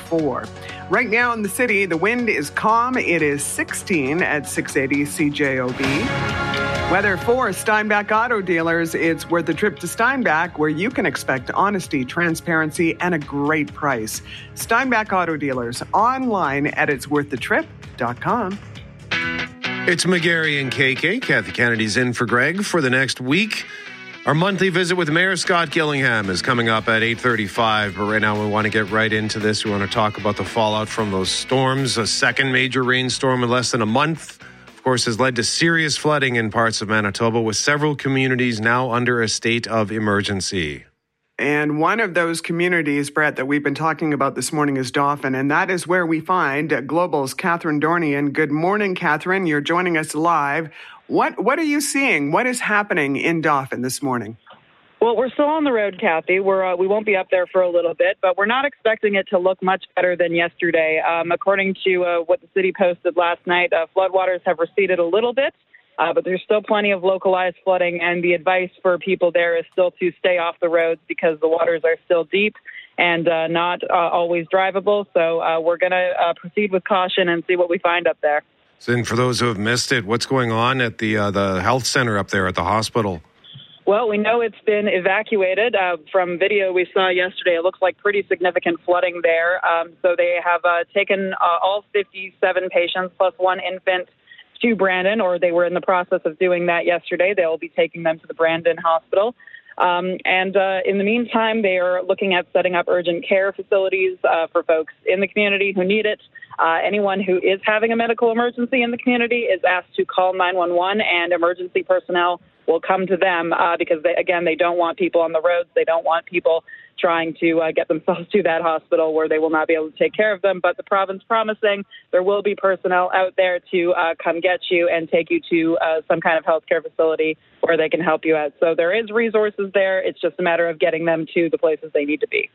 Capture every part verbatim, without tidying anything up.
four. Right now in the city, the wind is calm. It is sixteen at six eighty C J O B. Weather for Steinbach Auto Dealers. It's worth a trip to Steinbach, where you can expect honesty, transparency, and a great price. Steinbach Auto Dealers, online at its worth the trip dot com. It's McGarry and K K. Kathy Kennedy's in for Greg for the next week. Our monthly visit with Mayor Scott Gillingham is coming up at eight thirty-five, but right now we want to get right into this. We want to talk about the fallout from those storms. A second major rainstorm in less than a month, of course, has led to serious flooding in parts of Manitoba, with several communities now under a state of emergency. And one of those communities, Brett, that we've been talking about this morning is Dauphin, and that is where we find Global's Catherine Dornian. Good morning, Catherine. You're joining us live. What what are you seeing? What is happening in Dauphin this morning? Well, we're still on the road, Kathy. We're uh, we won't be up there for a little bit, but we're not expecting it to look much better than yesterday. Um, according to uh, what the city posted last night, uh, floodwaters have receded a little bit. Uh, but there's still plenty of localized flooding, and the advice for people there is still to stay off the roads because the waters are still deep and uh, not uh, always drivable. So uh, we're going to uh, proceed with caution and see what we find up there. So, and for those who have missed it, what's going on at the uh, the health center up there at the hospital? Well, we know it's been evacuated. Uh, from video we saw yesterday, it looks like pretty significant flooding there. Um, so they have uh, taken uh, all fifty-seven patients plus one infant to Brandon, or they were in the process of doing that yesterday. They'll be taking them to the Brandon Hospital. Um, and uh, in the meantime, they are looking at setting up urgent care facilities uh, for folks in the community who need it. Uh, anyone who is having a medical emergency in the community is asked to call nine one one, and emergency personnel will come to them uh, because, they, again, they don't want people on the roads. They don't want people trying to uh, get themselves to that hospital where they will not be able to take care of them. But the province promising there will be personnel out there to uh, come get you and take you to uh, some kind of healthcare facility where they can help you out. So there is resources there. It's just a matter of getting them to the places they need to be.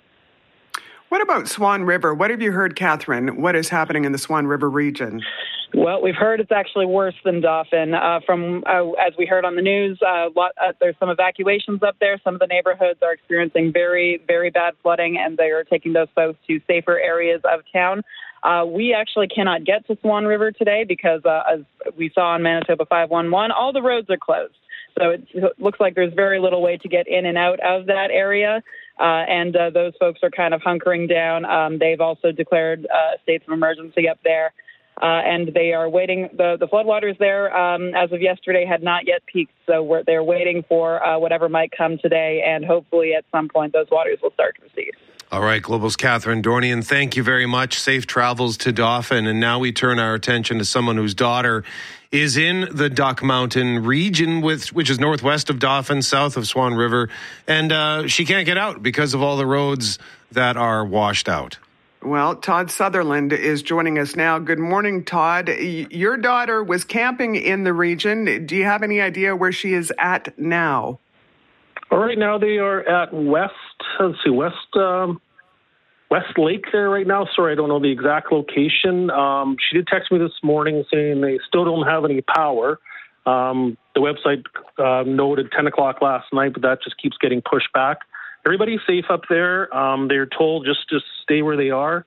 What about Swan River? What have you heard, Catherine? What is happening in the Swan River region? Well, we've heard it's actually worse than Dauphin. Uh, from uh, as we heard on the news, uh, lot, uh, there's some evacuations up there. Some of the neighborhoods are experiencing very, very bad flooding, and they are taking those folks to safer areas of town. Uh, we actually cannot get to Swan River today because, uh, as we saw on Manitoba five one one, all the roads are closed. So it looks like there's very little way to get in and out of that area. Uh, and uh, those folks are kind of hunkering down. Um, they've also declared uh, states of emergency up there. Uh, and they are waiting. The, the floodwaters there, um, as of yesterday, had not yet peaked. So we're, they're waiting for uh, whatever might come today. And hopefully at some point those waters will start to recede. All right, Global's Catherine Dornian, thank you very much. Safe travels to Dauphin. And now we turn our attention to someone whose daughter is in the Duck Mountain region, with, which is northwest of Dauphin, south of Swan River. And uh, she can't get out because of all the roads that are washed out. Well, Todd Sutherland is joining us now. Good morning, Todd. Your daughter was camping in the region. Do you have any idea where she is at now? Right now they are at West, let's see, West um, West Lake there right now. Sorry, I don't know the exact location. Um, she did text me this morning saying they still don't have any power. Um, the website uh, noted ten o'clock last night, but that just keeps getting pushed back. Everybody's safe up there. Um, they're told just to stay where they are.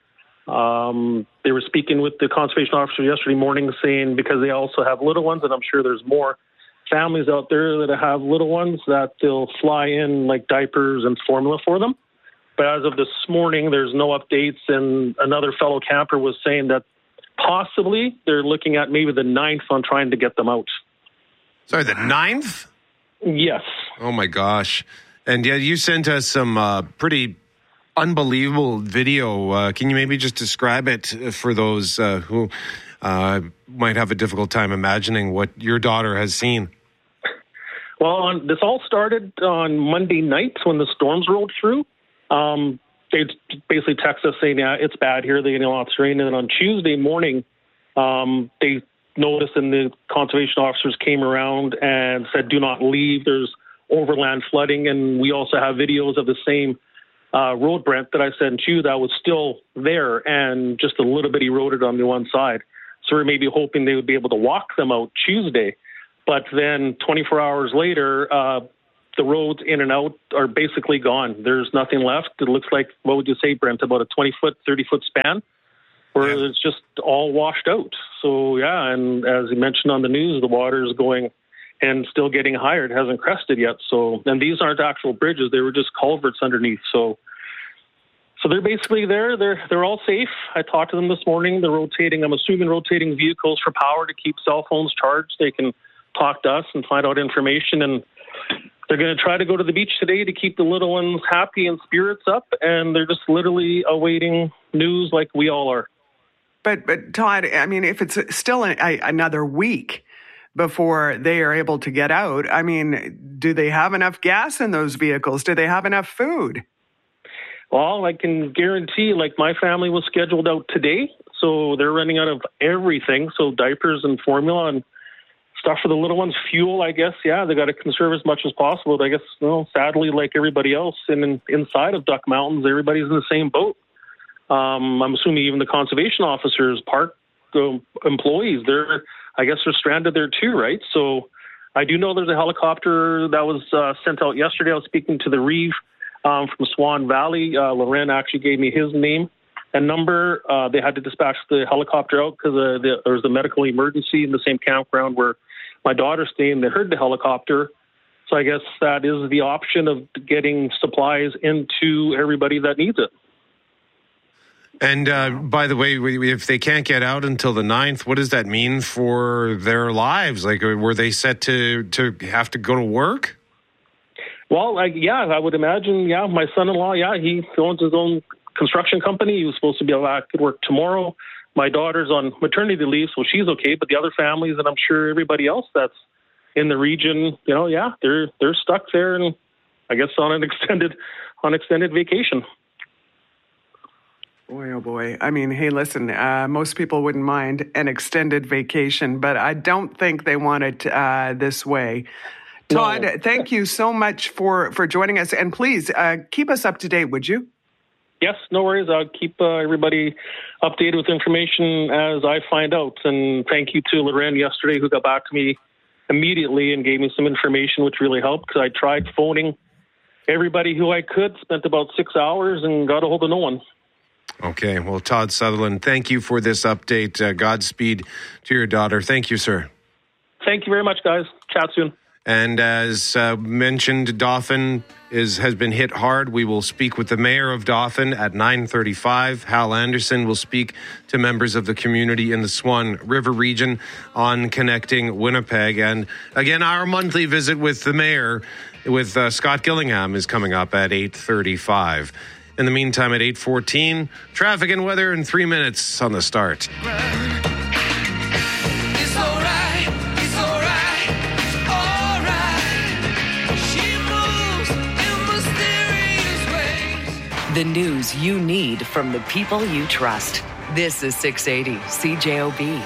Um, they were speaking with the conservation officer yesterday morning saying because they also have little ones, and I'm sure there's more families out there that have little ones, that they'll fly in like diapers and formula for them. But as of this morning, there's no updates, and another fellow camper was saying that possibly they're looking at maybe the ninth on trying to get them out. Sorry, the ninth? Yes. Oh, my gosh. And yeah, you sent us some uh, pretty unbelievable video. Uh, can you maybe just describe it for those uh, who uh, might have a difficult time imagining what your daughter has seen? Well, on, this all started on Monday night when the storms rolled through. Um, they basically text us saying, yeah, it's bad here. They're getting lots of rain. And then on Tuesday morning, um, they noticed and the conservation officers came around and said, do not leave. There's overland flooding. And we also have videos of the same uh, road, Brent, that I sent you that was still there and just a little bit eroded on the one side. So we're maybe hoping they would be able to walk them out Tuesday. But then twenty-four hours later, uh, the roads in and out are basically gone. There's nothing left. It looks like, what would you say, Brent, about a twenty-foot, thirty-foot span where yeah. it's just all washed out. So, yeah, and as you mentioned on the news, the water is going and still getting higher. It hasn't crested yet. So, and these aren't actual bridges. They were just culverts underneath. So, so they're basically there. They're they're all safe. I talked to them this morning. They're rotating, I'm assuming, rotating vehicles for power to keep cell phones charged. They can talk to us and find out information. And they're going to try to go to the beach today to keep the little ones happy and spirits up. And they're just literally awaiting news like we all are. But, but Todd, I mean, if it's still a, a, another week before they are able to get out, I mean, do they have enough gas in those vehicles? Do they have enough food? Well, I can guarantee, like, my family was scheduled out today, so they're running out of everything. So diapers and formula and stuff for the little ones, fuel, I guess. Yeah, they got to conserve as much as possible. But I guess, you know, sadly, like everybody else in, in, inside of Duck Mountains, everybody's in the same boat. Um, I'm assuming even the conservation officers, park uh, employees, they're, I guess they're stranded there too, right? So I do know there's a helicopter that was uh, sent out yesterday. I was speaking to the Reeve um, from Swan Valley. Uh, Loren actually gave me his name and number. Uh, they had to dispatch the helicopter out because uh, the, there was a medical emergency in the same campground where my daughter's staying. They heard the helicopter. So I guess that is the option of getting supplies into everybody that needs it. And uh, by the way, if they can't get out until the ninth, what does that mean for their lives? Like, were they set to, to have to go to work? Well, like, yeah, I would imagine, yeah, my son-in-law, yeah, he owns his own construction company. He was supposed to be back at work tomorrow. My daughter's on maternity leave, so she's okay. But the other families, and I'm sure everybody else that's in the region, you know, yeah, they're they're stuck there, and I guess on an extended on extended vacation. Boy, oh boy. I mean, hey, listen, uh, most people wouldn't mind an extended vacation, but I don't think they want it uh, this way. Todd, no. Thank you so much for, for joining us. And please uh, keep us up to date, would you? Yes, no worries. I'll keep uh, everybody updated with information as I find out. And thank you to Loren yesterday, who got back to me immediately and gave me some information, which really helped, because I tried phoning everybody who I could, spent about six hours and got a hold of no one. Okay. Well, Todd Sutherland, thank you for this update. Uh, Godspeed to your daughter. Thank you, sir. Thank you very much, guys. Chat soon. And as uh, mentioned, Dauphin is has been hit hard. We will speak with the mayor of Dauphin at nine thirty-five. Hal Anderson will speak to members of the community in the Swan River region on connecting Winnipeg. And again, our monthly visit with the mayor, with uh, Scott Gillingham, is coming up at eight thirty-five. In the meantime, at eight fourteen, traffic and weather in three minutes on the start. The news you need from the people you trust. This is six eighty C J O B.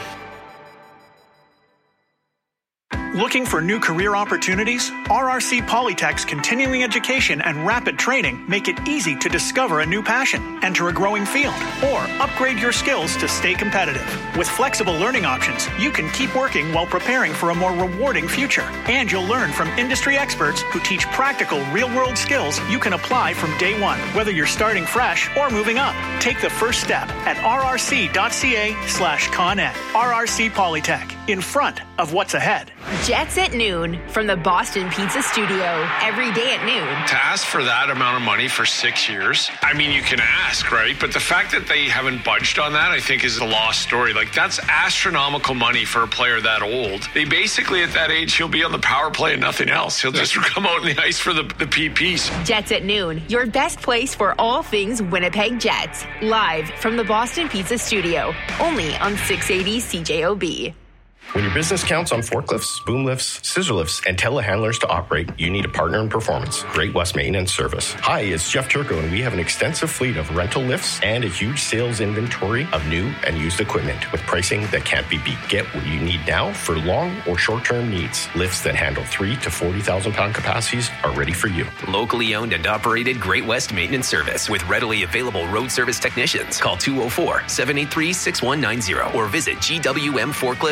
Looking for new career opportunities? R R C Polytech's continuing education and rapid training make it easy to discover a new passion, enter a growing field, or upgrade your skills to stay competitive. With flexible learning options, you can keep working while preparing for a more rewarding future. And you'll learn from industry experts who teach practical, real-world skills you can apply from day one, whether you're starting fresh or moving up. Take the first step at rrc.ca slash coned. R R C Polytech, in front of what's ahead. Jets at noon from the Boston Pizza Studio, every day at noon. To ask for that amount of money for six years, I mean, you can ask, right? But the fact that they haven't budged on that, I think, is a lost story. Like, that's astronomical money for a player that old. They basically, at that age, he'll be on the power play and nothing else. He'll just come out in the ice for the, the P Ps. Jets at noon, your best place for all things Winnipeg Jets. Live from the Boston Pizza Studio, only on six eighty C J O B. When your business counts on forklifts, boom lifts, scissor lifts, and telehandlers to operate, you need a partner in performance. Great West Maintenance Service. Hi, it's Jeff Turco, and we have an extensive fleet of rental lifts and a huge sales inventory of new and used equipment with pricing that can't be beat. Get what you need now for long or short-term needs. Lifts that handle three to forty thousand pound capacities are ready for you. Locally owned and operated Great West Maintenance Service with readily available road service technicians. Call two oh four, seven eight three, six one nine zero or visit G W M forklift dot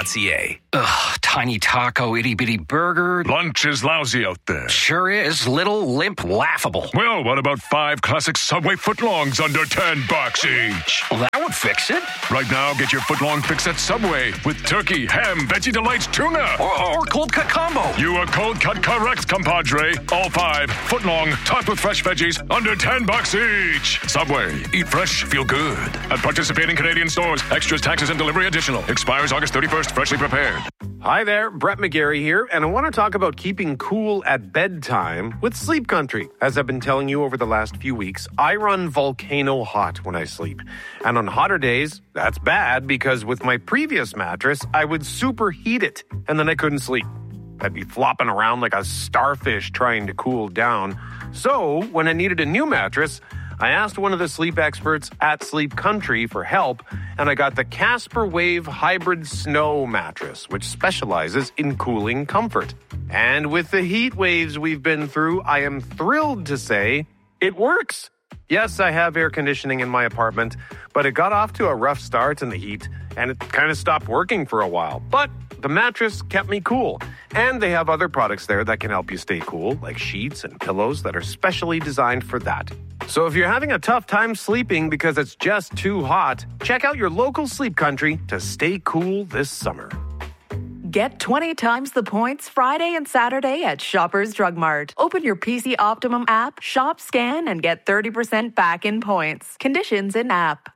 c a. Ugh, tiny taco, itty-bitty burger. Lunch is lousy out there. Sure is. Little, limp, laughable. Well, what about five classic Subway footlongs under ten bucks each? Well, that would fix it. Right now, get your footlong fix at Subway with turkey, ham, veggie delights, tuna. Or, or cold cut combo. You are cold cut correct, compadre. All five, footlong, topped with fresh veggies, under ten bucks each. Subway, eat fresh, feel good. At participating Canadian stores, extras, taxes, and delivery additional. Expires August thirty-first, freshly prepared. Hi there, Brett McGarry here, and I want to talk about keeping cool at bedtime with Sleep Country. As I've been telling you over the last few weeks, I run volcano hot when I sleep. And on hotter days, that's bad because with my previous mattress, I would superheat it, and then I couldn't sleep. I'd be flopping around like a starfish trying to cool down. So, when I needed a new mattress, I asked one of the sleep experts at Sleep Country for help, and I got the Casper Wave Hybrid Snow mattress, which specializes in cooling comfort. And with the heat waves we've been through, I am thrilled to say it works. Yes, I have air conditioning in my apartment, but it got off to a rough start in the heat, and it kind of stopped working for a while. But the mattress kept me cool. And they have other products there that can help you stay cool, like sheets and pillows that are specially designed for that. So if you're having a tough time sleeping because it's just too hot, check out your local Sleep Country to stay cool this summer. Get twenty times the points Friday and Saturday at Shoppers Drug Mart. Open your P C Optimum app, shop, scan, and get thirty percent back in points. Conditions in app.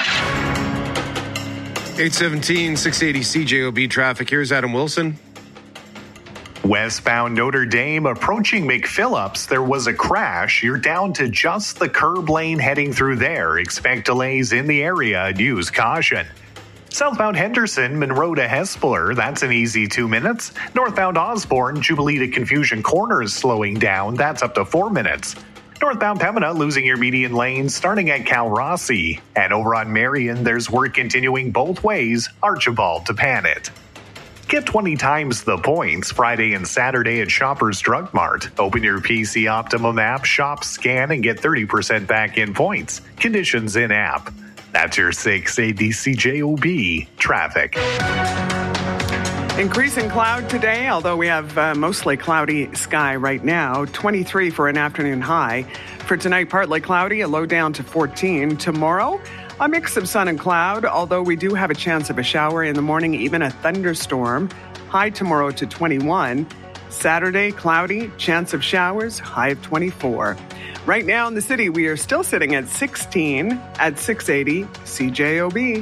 eight seventeen, six eighty C J O B traffic. Here's Adam Wilson. Westbound Notre Dame approaching McPhillips, there was a crash. You're down to just the curb lane heading through there. Expect delays in the area and use caution. Southbound Henderson, Monroe to Hespeler, that's an easy two minutes. Northbound Osborne, Jubilee to Confusion Corners slowing down, that's up to four minutes. Northbound Pembina losing your median lane starting at Cal Rossi. And over on Marion, there's work continuing both ways, Archibald to Panet. Get twenty times the points Friday and Saturday at Shoppers Drug Mart. Open your P C Optimum app, shop, scan, and get thirty percent back in points. Conditions in app. That's your six eighty C J O B traffic. Increasing cloud today, although we have uh, mostly cloudy sky right now. twenty-three for an afternoon high. For tonight, partly cloudy, a low down to fourteen. Tomorrow, a mix of sun and cloud, although we do have a chance of a shower in the morning, even a thunderstorm. High tomorrow to twenty-one. Saturday, cloudy, chance of showers, high of twenty-four. Right now in the city, we are still sitting at sixteen at six eighty C J O B.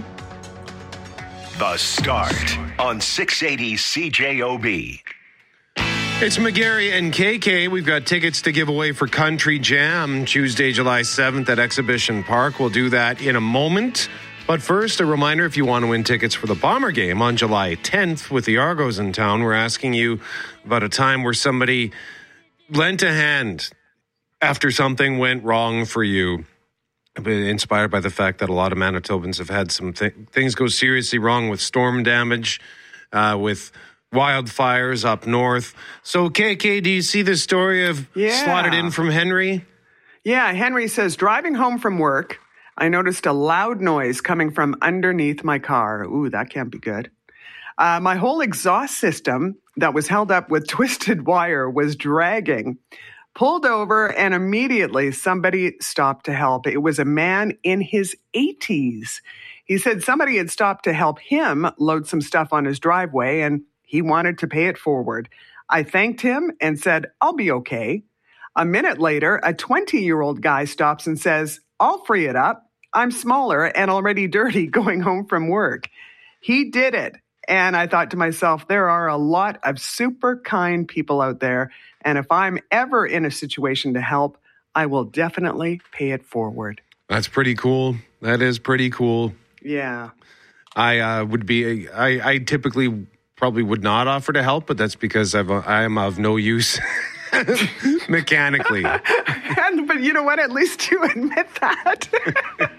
The Start on six eighty C J O B. It's McGarry and K K. We've got tickets to give away for Country Jam Tuesday, July seventh at Exhibition Park. We'll do that in a moment. But first, a reminder, if you want to win tickets for the Bomber game on July tenth with the Argos in town, we're asking you about a time where somebody lent a hand after something went wrong for you. Inspired by the fact that a lot of Manitobans have had some th- things go seriously wrong with storm damage, uh, with wildfires up north. So, K K, do you see the story of yeah. slotted in from Henry? Yeah, Henry says, driving home from work, I noticed a loud noise coming from underneath my car. Ooh, that can't be good. Uh, my whole exhaust system that was held up with twisted wire was dragging. Pulled over, and immediately somebody stopped to help. It was a man in his eighties. He said somebody had stopped to help him load some stuff on his driveway, and he wanted to pay it forward. I thanked him and said, I'll be okay. A minute later, a twenty-year-old guy stops and says, I'll free it up. I'm smaller and already dirty going home from work. He did it. And I thought to myself, there are a lot of super kind people out there. And if I'm ever in a situation to help, I will definitely pay it forward. That's pretty cool. That is pretty cool. Yeah. I uh, would be, I, I typically probably would not offer to help, but that's because I've, I am of no use mechanically. and, but you know what? At least you admit that.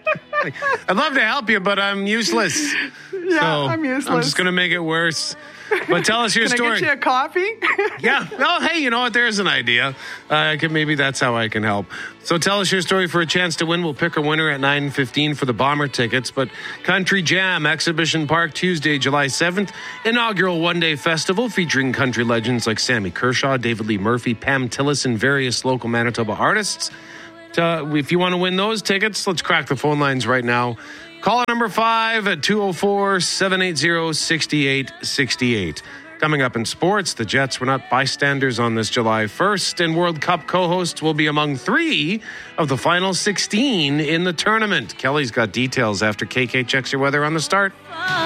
I'd love to help you, but I'm useless. Yeah, so I'm useless. I'm just going to make it worse. But tell us your Can story. I get you a coffee? Yeah. Well, hey, you know what? There's an idea. Uh, I could, maybe that's how I can help. So tell us your story for a chance to win. We'll pick a winner at nine fifteen for the Bomber tickets. But Country Jam, Exhibition Park, Tuesday, July seventh. Inaugural one-day festival featuring country legends like Sammy Kershaw, David Lee Murphy, Pam Tillis, and various local Manitoba artists. Uh, if you want to win those tickets, let's crack the phone lines right now. Call number five at two oh four, seven eight zero, six eight six eight. Coming up in sports, the Jets were not bystanders on this July first, and World Cup co-hosts will be among three of the final sixteen in the tournament. Kelly's got details after K K checks your weather on the start.